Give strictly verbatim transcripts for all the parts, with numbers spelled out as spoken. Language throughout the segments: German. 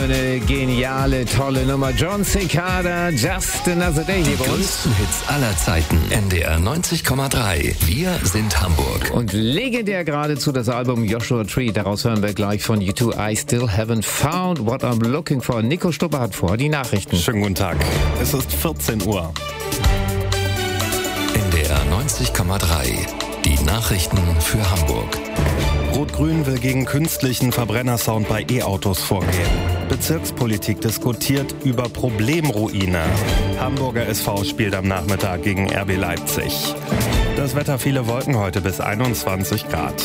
eine geniale, tolle Nummer. John Cicada, Just Another Day hier bei uns. Die größten Hits aller Zeiten. N D R neunzig Komma drei. Wir sind Hamburg. Und legendär geradezu das Album Joshua Tree. Daraus hören wir gleich von U zwei. I still haven't found what I'm looking for. Nico Stubbe hat vor die Nachrichten. Schönen guten Tag. Es ist vierzehn Uhr. N D R neunzig Komma drei. Die Nachrichten für Hamburg. Rot-Grün will gegen künstlichen Verbrennersound bei E-Autos vorgehen. Bezirkspolitik diskutiert über Problemruine. Hamburger S V spielt am Nachmittag gegen R B Leipzig. Das Wetter, viele Wolken heute bis einundzwanzig Grad.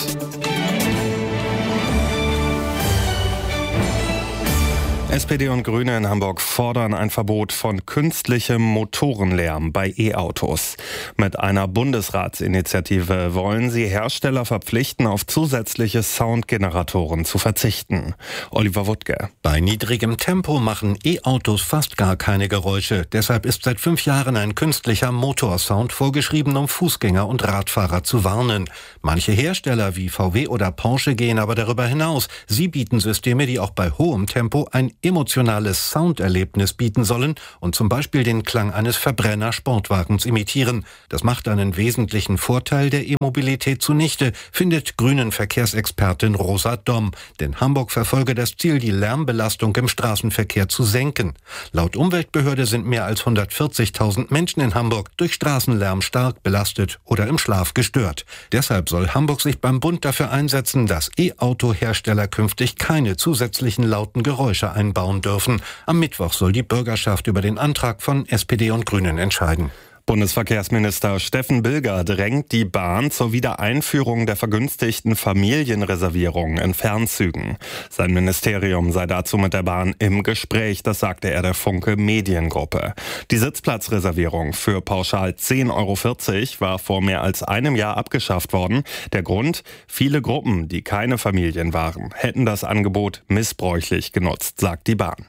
S P D und Grüne in Hamburg fordern ein Verbot von künstlichem Motorenlärm bei E-Autos. Mit einer Bundesratsinitiative wollen sie Hersteller verpflichten, auf zusätzliche Soundgeneratoren zu verzichten. Oliver Wuttke. Bei niedrigem Tempo machen E-Autos fast gar keine Geräusche. Deshalb ist seit fünf Jahren ein künstlicher Motorsound vorgeschrieben, um Fußgänger und Radfahrer zu warnen. Manche Hersteller wie V W oder Porsche gehen aber darüber hinaus. Sie bieten Systeme, die auch bei hohem Tempo ein emotionales Sounderlebnis bieten sollen und zum Beispiel den Klang eines Verbrenner-Sportwagens imitieren. Das macht einen wesentlichen Vorteil der E-Mobilität zunichte, findet Grünen Verkehrsexpertin Rosa Domm. Denn Hamburg verfolge das Ziel, die Lärmbelastung im Straßenverkehr zu senken. Laut Umweltbehörde sind mehr als hundertvierzigtausend Menschen in Hamburg durch Straßenlärm stark belastet oder im Schlaf gestört. Deshalb soll Hamburg sich beim Bund dafür einsetzen, dass E-Auto-Hersteller künftig keine zusätzlichen lauten Geräusche einbauen dürfen. Am Mittwoch soll die Bürgerschaft über den Antrag von S P D und Grünen entscheiden. Bundesverkehrsminister Steffen Bilger drängt die Bahn zur Wiedereinführung der vergünstigten Familienreservierungen in Fernzügen. Sein Ministerium sei dazu mit der Bahn im Gespräch, das sagte er der Funke Mediengruppe. Die Sitzplatzreservierung für pauschal zehn Euro vierzig war vor mehr als einem Jahr abgeschafft worden. Der Grund? Viele Gruppen, die keine Familien waren, hätten das Angebot missbräuchlich genutzt, sagt die Bahn.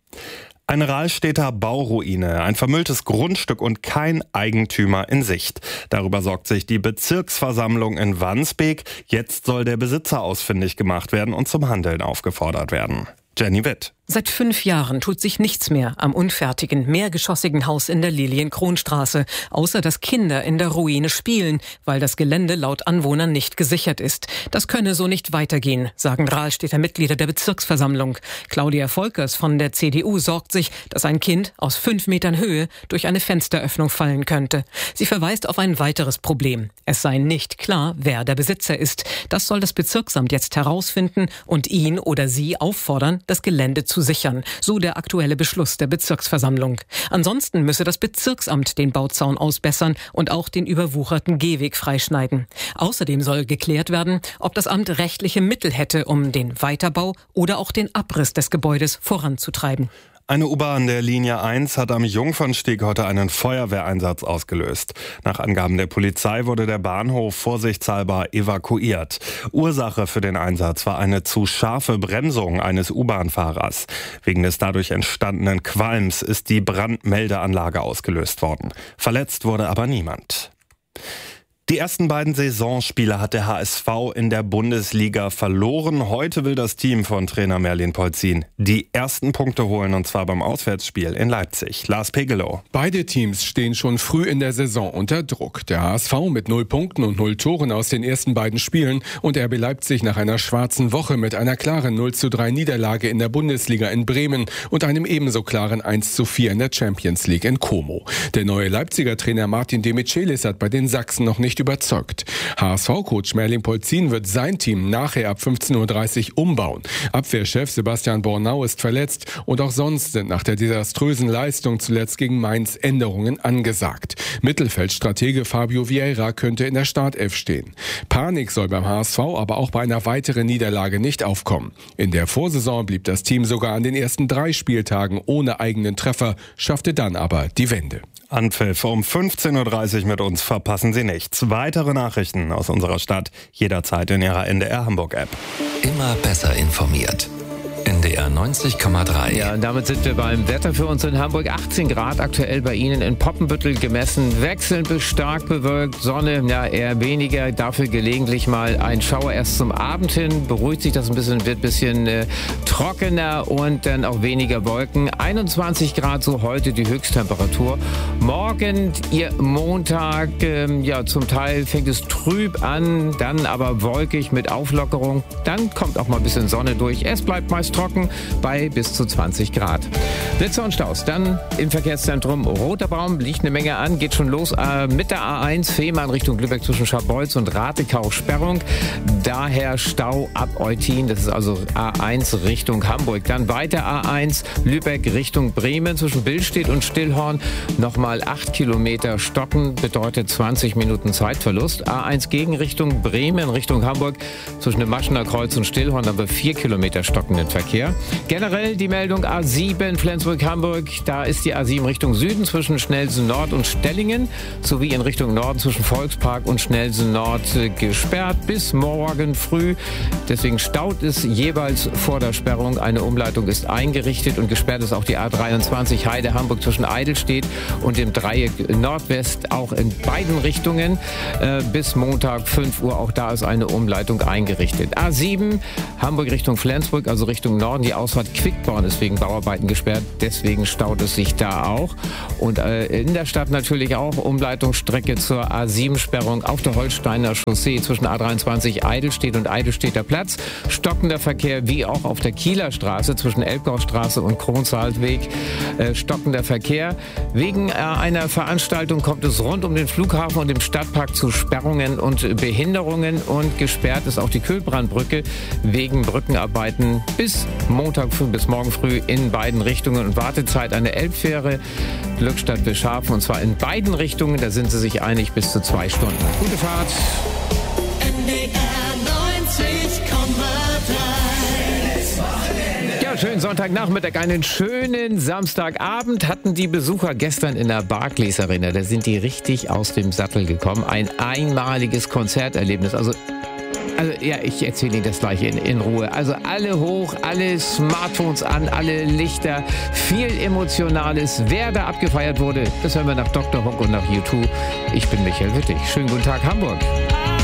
Eine Rahlstedter Bauruine, ein vermülltes Grundstück und kein Eigentümer in Sicht. Darüber sorgt sich die Bezirksversammlung in Wandsbek. Jetzt soll der Besitzer ausfindig gemacht werden und zum Handeln aufgefordert werden. Jenny Witt. Seit fünf Jahren tut sich nichts mehr am unfertigen, mehrgeschossigen Haus in der Lilienkronstraße, außer dass Kinder in der Ruine spielen, weil das Gelände laut Anwohnern nicht gesichert ist. Das könne so nicht weitergehen, sagen Rahlstedter Mitglieder der Bezirksversammlung. Claudia Volkers von der C D U sorgt sich, dass ein Kind aus fünf Metern Höhe durch eine Fensteröffnung fallen könnte. Sie verweist auf ein weiteres Problem. Es sei nicht klar, wer der Besitzer ist. Das soll das Bezirksamt jetzt herausfinden und ihn oder sie auffordern, das Gelände zu sichern, so der aktuelle Beschluss der Bezirksversammlung. Ansonsten müsse das Bezirksamt den Bauzaun ausbessern und auch den überwucherten Gehweg freischneiden. Außerdem soll geklärt werden, ob das Amt rechtliche Mittel hätte, um den Weiterbau oder auch den Abriss des Gebäudes voranzutreiben. Eine U-Bahn der Linie eins hat am Jungfernstieg heute einen Feuerwehreinsatz ausgelöst. Nach Angaben der Polizei wurde der Bahnhof vorsichtshalber evakuiert. Ursache für den Einsatz war eine zu scharfe Bremsung eines U-Bahn-Fahrers. Wegen des dadurch entstandenen Qualms ist die Brandmeldeanlage ausgelöst worden. Verletzt wurde aber niemand. Die ersten beiden Saisonspiele hat der H S V in der Bundesliga verloren. Heute will das Team von Trainer Merlin Polzin die ersten Punkte holen, und zwar beim Auswärtsspiel in Leipzig. Lars Pegelow. Beide Teams stehen schon früh in der Saison unter Druck. Der H S V mit null Punkten und null Toren aus den ersten beiden Spielen und R B Leipzig nach einer schwarzen Woche mit einer klaren null zu drei Niederlage in der Bundesliga in Bremen und einem ebenso klaren eins zu vier in der Champions League in Como. Der neue Leipziger Trainer Martin de Michelis hat bei den Sachsen noch nicht überzeugt. H S V-Coach Merlin Polzin wird sein Team nachher ab fünfzehn Uhr dreißig umbauen. Abwehrchef Sebastian Bornau ist verletzt und auch sonst sind nach der desaströsen Leistung zuletzt gegen Mainz Änderungen angesagt. Mittelfeldstratege Fabio Vieira könnte in der Startelf stehen. Panik soll beim H S V aber auch bei einer weiteren Niederlage nicht aufkommen. In der Vorsaison blieb das Team sogar an den ersten drei Spieltagen ohne eigenen Treffer, schaffte dann aber die Wende. Anpfiff um fünfzehn Uhr dreißig mit uns, verpassen Sie nichts. Weitere Nachrichten aus unserer Stadt jederzeit in Ihrer N D R Hamburg App. Immer besser informiert. N D R neunzig Komma drei. Ja, und damit sind wir beim Wetter für uns in Hamburg. achtzehn Grad aktuell bei Ihnen in Poppenbüttel gemessen. Wechselnd bis stark bewölkt. Sonne, ja, eher weniger. Dafür gelegentlich mal ein Schauer erst zum Abend hin. Beruhigt sich das ein bisschen, wird ein bisschen äh, trockener und dann auch weniger Wolken. einundzwanzig Grad so heute die Höchsttemperatur. Morgen, Ihr Montag, ähm, ja, zum Teil fängt es trüb an, dann aber wolkig mit Auflockerung. Dann kommt auch mal ein bisschen Sonne durch. Es bleibt meist trocken bei bis zu zwanzig Grad. Blitze und Staus. Dann im Verkehrszentrum Roter Baum liegt eine Menge an. Geht schon los äh, mit der A eins Fehmarn Richtung Lübeck zwischen Scharbeutz und Ratekau Sperrung. Daher Stau ab Eutin. Das ist also A eins Richtung Hamburg. Dann weiter A eins Lübeck Richtung Bremen zwischen Billstedt und Stillhorn. Nochmal acht Kilometer stocken bedeutet zwanzig Minuten Zeitverlust. A eins Gegenrichtung Bremen Richtung Hamburg zwischen dem Maschener Kreuz und Stillhorn haben wir vier Kilometer stockenden Verkehr. Generell die Meldung A sieben Flensburg-Hamburg. Da ist die A sieben Richtung Süden zwischen Schnellsen Nord und Stellingen sowie in Richtung Norden zwischen Volkspark und Schnellsen Nord gesperrt bis morgen früh. Deswegen staut es jeweils vor der Sperrung. Eine Umleitung ist eingerichtet und gesperrt ist auch die A dreiundzwanzig Heide Hamburg zwischen Eidelstedt und dem Dreieck Nordwest auch in beiden Richtungen äh, bis Montag fünf Uhr. Auch da ist eine Umleitung eingerichtet. A sieben Hamburg Richtung Flensburg, also Richtung Norden. Die Ausfahrt Quickborn ist wegen Bauarbeiten gesperrt. Deswegen staut es sich da auch. Und äh, in der Stadt natürlich auch Umleitungsstrecke zur A sieben Sperrung auf der Holsteiner Chaussee zwischen A dreiundzwanzig Eidelstedt und Eidelstedter Platz. Stockender Verkehr wie auch auf der Kieler Straße zwischen Elbgaustraße und Kronsaltweg. Äh, stockender Verkehr. Wegen äh, einer Veranstaltung kommt es rund um den Flughafen und im Stadtpark zu Sperrungen und Behinderungen. Und gesperrt ist auch die Kühlbrandbrücke wegen Brückenarbeiten bis Montag früh, bis morgen früh in beiden Richtungen. Und Wartezeit eine Elbfähre Glückstadt Bischhafen und zwar in beiden Richtungen. Da sind sie sich einig bis zu zwei Stunden. Gute Fahrt. N D R neunzig Komma drei. Ja, schönen Sonntagnachmittag, einen schönen Samstagabend hatten die Besucher gestern in der Barclays Arena. Da sind die richtig aus dem Sattel gekommen. Ein einmaliges Konzerterlebnis. Also Also ja, ich erzähle Ihnen das gleich in, in Ruhe. Also alle hoch, alle Smartphones an, alle Lichter, viel Emotionales. Wer da abgefeiert wurde, das hören wir nach Doktor Hock und nach U zwei. Ich bin Michael Wittig. Schönen guten Tag, Hamburg.